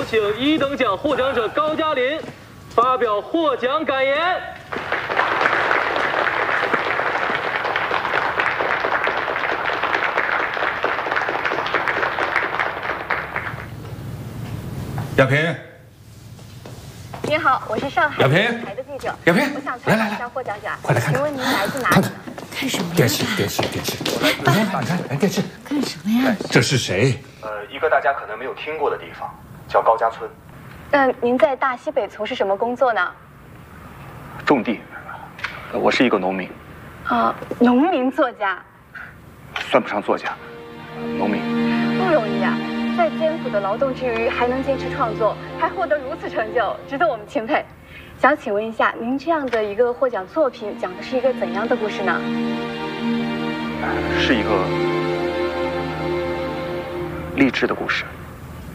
请1等奖获奖者高加林发表获奖感言。 亚萍， 你好，我是上海亚萍台的记者。 亚萍， 我想采访一下获奖者， 快来看看， 请问您来自哪里？ 看什么呀？ 电视。来，打开，来电视。 干什么呀？ 这是谁？ 一个大家可能没有听过的地方，叫高家村。 那您在大西北从事什么工作呢？ 种地。我是一个农民。 农民作家。 算不上作家，农民。 不容易啊，在艰苦的劳动之余还能坚持创作，还获得如此成就，值得我们钦佩。想请问一下，您这样的一个获奖作品，讲的是一个怎样的故事呢？ 是一个励志的故事。